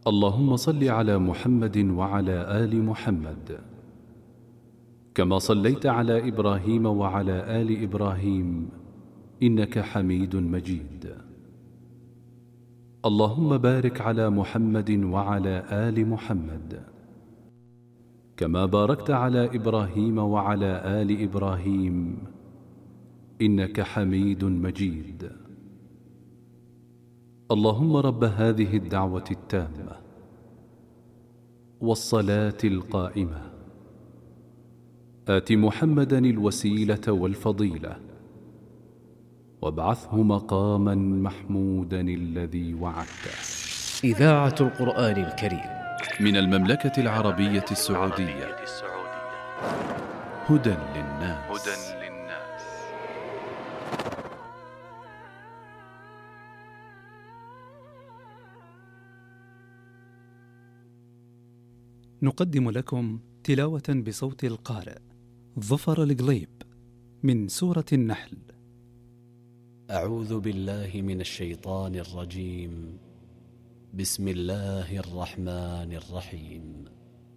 اللهم صل على محمد وعلى آل محمد كما صليت على إبراهيم وعلى آل إبراهيم إنك حميد مجيد. اللهم بارك على محمد وعلى آل محمد كما باركت على إبراهيم وعلى آل إبراهيم إنك حميد مجيد. اللهم رب هذه الدعوة التامة والصلاة القائمة آت محمدا الوسيلة والفضيلة وابعثه مقاما محمودا الذي وعدته. إذاعة القرآن الكريم من المملكة العربية السعودية. هدى للناس. نقدم لكم تلاوة بصوت القارئ ظفر القليب من سورة النحل. أعوذ بالله من الشيطان الرجيم. بسم الله الرحمن الرحيم.